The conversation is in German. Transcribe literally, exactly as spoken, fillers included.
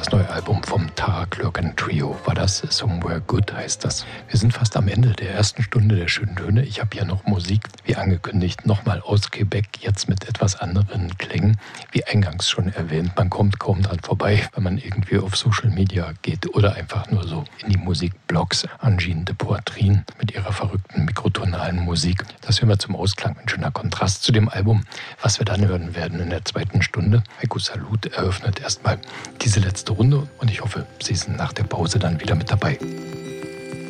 das neue Album vom Tara Glurken Trio. War das? Somewhere Good heißt das. Wir sind fast am Ende der ersten Stunde der schönen Töne. Ich habe hier noch Musik, wie angekündigt, nochmal aus Quebec, jetzt mit etwas anderen Klängen. Wie eingangs schon erwähnt, man kommt kaum dran vorbei, wenn man irgendwie auf Social Media geht oder einfach nur so in die Musikblogs. Angine de Poitrine mit ihrer verrückten mikrotonalen Musik. Das hören wir zum Ausklang, ein schöner Kontrast zu dem Album, was wir dann hören werden in der zweiten Stunde. Heiko Salut eröffnet erstmal diese letzte Runde und ich hoffe, Sie sind nach der Pause dann wieder mit dabei.